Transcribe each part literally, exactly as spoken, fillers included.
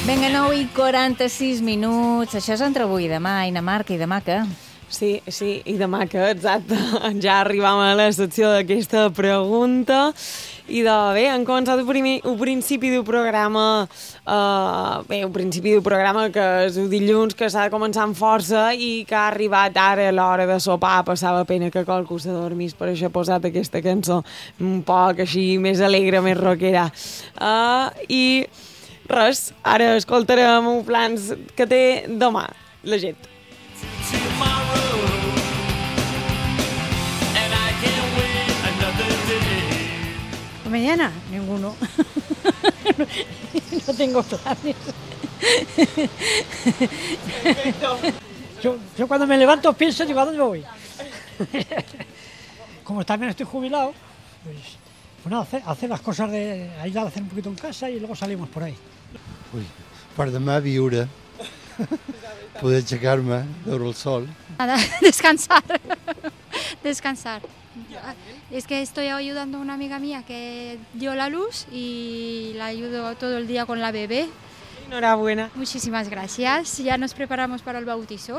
Vinga, nou i quaranta-sis minuts. Això és entre avui i demà. I na Marc, i demà què? Sí, sí, i demà que, exacte, ja arribam a la secció d'aquesta pregunta. I de, bé, hem començat un, primer, un principi d'un programa, uh, bé, un principi d'un programa que és un dilluns que s'ha de començar amb força i que ha arribat ara a l'hora de sopar, passava pena que qualcú s'adormís, per això he posat aquesta cançó un poc així més alegre, més rockera. Uh, I res, ara escoltarem un plans que té demà la gent. Mañana, ninguno. no, no tengo planes. yo, yo cuando me levanto pienso, digo, ¿a dónde voy? Como también estoy jubilado, pues, pues nada, hacer, hacer las cosas de ayudar a hacer un poquito en casa y luego salimos por ahí. Ui, per demà viure, poder aixecar-me, veure el sol. Nada, descansar, descansar. Es que estoy ayudando a una amiga mía que dio la luz y la ayudo todo el día con la bebé. Enhorabuena. Muchísimas gracias. Ya nos preparamos para el bautizo.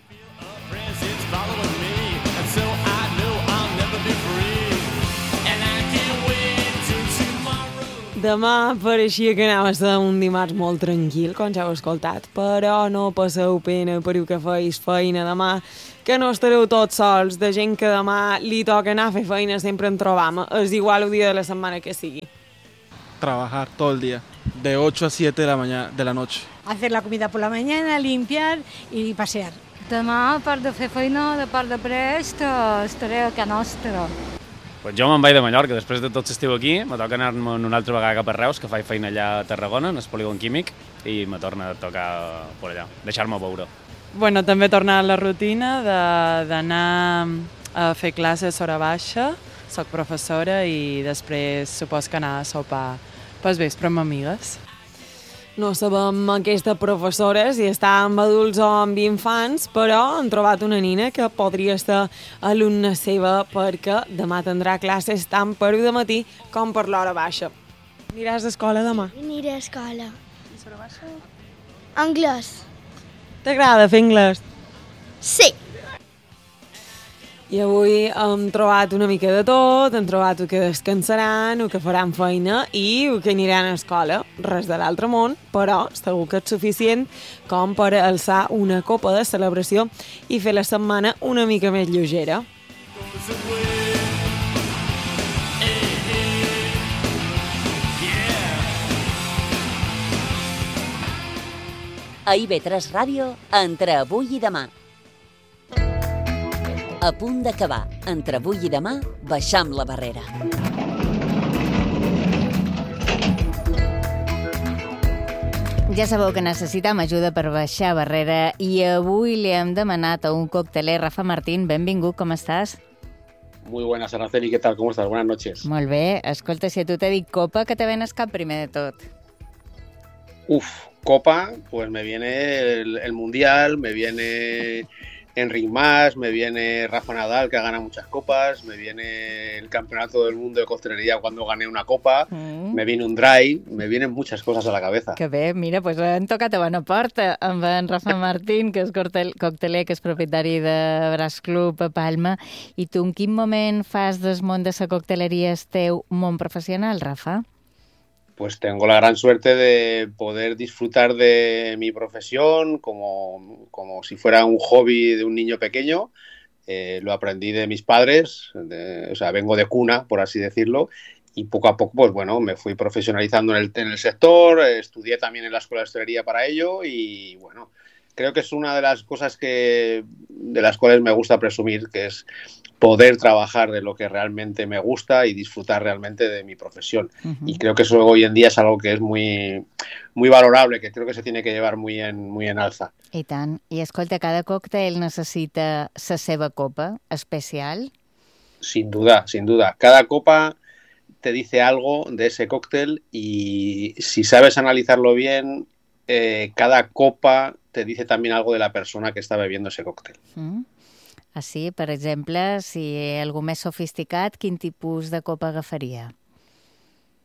Demà pareixia que anava a ser un dimarts molt tranquil, com ja heu escoltat, però no passeu pena per que feis feina demà, que no estareu tots sols, de gent que demà li toca anar a fer feina, sempre en trobam, és igual el dia de la setmana que sigui. Trabajar todo el día, de ocho a siete de la mañana, de la noche. Hacer la comida por la mañana, limpiar y pasear. Demà, a part de fer feina, de part de prest, estaré a casa nostra. Pues jo me'n vaig de Mallorca, després de tot l'estiu aquí, me toca anar-me'n una altra vegada cap a Reus, que faig feina allà a Tarragona, en el polígon químic, i me torna a tocar per allà, deixar-me veure. Bueno, també tornar a la rutina d'anar a fer classes hora baixa, soc professora i després supos que anar a sopar pas vespre amb amigues. No sabem aquesta professora si està amb adults o amb infants, però han trobat una nina que podria ser alumna seva perquè demà tindrà classes tant per u de matí com per l'hora baixa. Aniràs a escola demà? Aniré a escola. I l'hora baixa? Anglès. T'agrada fer anglès? Sí. I avui hem trobat una mica de tot, hem trobat el que descansaran, el que faran feina i el que aniran a escola. Res de l'altre món, però segur que és suficient com per alçar una copa de celebració i fer la setmana una mica més lleugera. A I V tres Ràdio, entre avui i demà. A punt d'acabar, entre avui i demà, baixam la barrera. Ja sabeu que necessitam ajuda per baixar barrera i avui li hem demanat a un cocteler. Rafa Martín, benvingut, com estàs? Muy buenas, Araceli, ¿qué tal? ¿Cómo estás? Buenas noches. Molt bé. Escolta, si a tu t'he dit copa, que te venes cap primer de tot? Uf, copa, pues me viene el, el Mundial, me viene Enric Mas, me viene Rafa Nadal, que ha ganado muchas copas, me viene el Campeonato del Mundo de Coctelería cuando gané una copa, mm. me viene un dry, me vienen muchas cosas a la cabeza. Que bé, mira, pues hem tocat a bona porta amb en Rafa Martín, que és cocteler, que és propietari de Brass Club a Palma. I tu en quin moment fas del món de la cocteleria el teu món professional, Rafa? Pues tengo la gran suerte de poder disfrutar de mi profesión como, como si fuera un hobby de un niño pequeño. Eh, lo aprendí de mis padres, de, o sea, vengo de cuna, por así decirlo, y poco a poco, pues bueno, me fui profesionalizando en el, en el sector, eh, estudié también en la Escuela de Hostelería para ello y bueno, creo que es una de las cosas que, de las cuales me gusta presumir, que es poder trabajar de lo que realmente me gusta y disfrutar realmente de mi profesión. Uh-huh. Y creo que eso hoy en día es algo que es muy, muy valorable, que creo que se tiene que llevar muy en, muy en alza. I tant. I escolta, cada còctel necessita la seva copa especial? Sin duda, sin duda. Cada copa te dice algo de ese cóctel y si sabes analizarlo bien, eh, cada copa te dice también algo de la persona que está bebiendo ese cóctel. Mm. Així, per exemple, si algú més sofisticat, quin tipus de copa agafaria?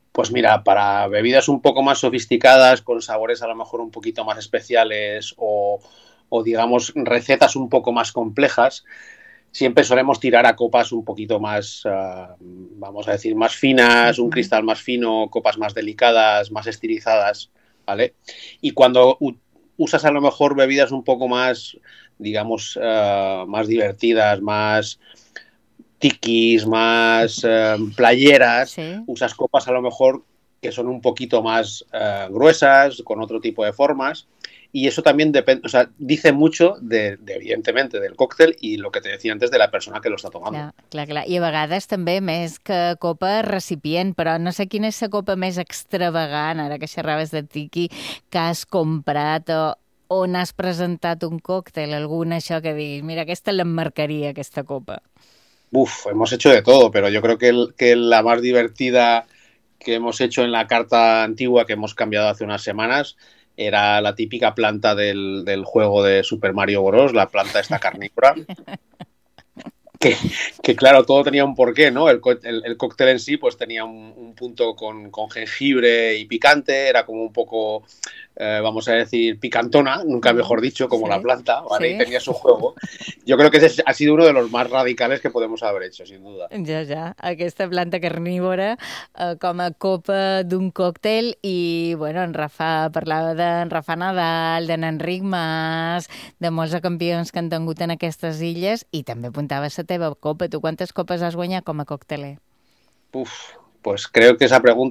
Pues mira, para bebidas un poco más sofisticadas, con sabores a lo mejor un poquito más especiales o, o digamos recetas un poco más complejas, siempre solemos tirar a copas un poquito más, uh, vamos a decir, más finas, un cristal más fino, copas más delicadas, más estilizadas, ¿vale? Y cuando u- usas a lo mejor bebidas un poco más, digamos, uh, más divertidas, más tikis, más uh, playeras, sí. Usas copas a lo mejor que son un poquito más uh, gruesas, con otro tipo de formas. Y eso también depende, o sea, dice mucho, de, de, evidentemente, del còctel i el que te decía antes de la persona que lo està tomando. Clar, clar, clar. I a vegades també més que copa recipient, però no sé quina és la copa més extravagant, ara que xerraves de tiki, que has comprat o on has presentat un còctel, alguna això que diguis, mira, aquesta l'emmarcaria, aquesta copa. Uf, hemos hecho de todo, pero yo creo que, el, que la más divertida que hemos hecho en la carta antigua que hemos cambiado hace unas semanas era la típica planta del, del juego de Super Mario Bros., la planta esta carnívora. Que, que claro, todo tenía un porqué, ¿no? El, el, el cóctel en sí pues tenía un, un punto con, con jengibre y picante, era como un poco, eh, vamos a decir, picantona, nunca mejor dicho, como sí, la planta, ¿vale? Sí. Y tenía su juego. Yo creo que ese ha sido uno de los más radicales que podemos haber hecho, sin duda. Ja, ja, aquesta planta carnívora eh, com a copa d'un còctel i, bueno, en Rafa parlava d'en Rafa Nadal, d'en Enric Mas, de molts campions que han tingut en aquestes illes i també apuntava la teva copa. Tu quantes copes has guanyat com a cocteler? Uf, pues creo que esa pregunta